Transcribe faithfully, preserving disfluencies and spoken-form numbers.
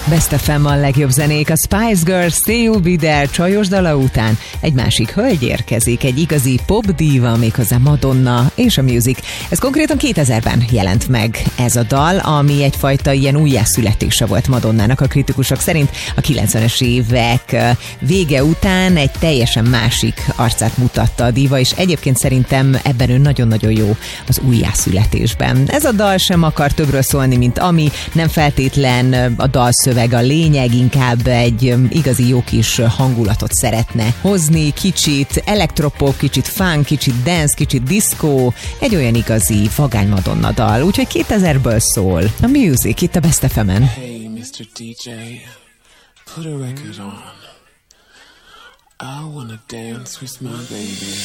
Best ef em a legjobb zenék, a Spice Girls, Stay You Be There csajos dala után egy másik hölgy érkezik, egy igazi pop diva, méghozzá Madonna és a Music. Ez konkrétan kétezerben jelent meg ez a dal, ami egyfajta ilyen újjászületése volt Madonnának a kritikusok szerint. A kilencvenes évek vége után egy teljesen másik arcát mutatta a diva, és egyébként szerintem ebben ő nagyon-nagyon jó az újjászületésben. Ez a dal sem akar többről szólni, mint ami, nem feltétlen a dalszöveg a lényeg, inkább egy igazi jó kis hangulatot szeretne hozni, kicsit elektropop, kicsit funk, kicsit dance, kicsit disco, egy olyan igazi vagány Madonna dal, úgyhogy kétezerből szól a Music itt a Best ef em-en. Hey, mister dé dzsé, put a record on. I wanna dance with my baby.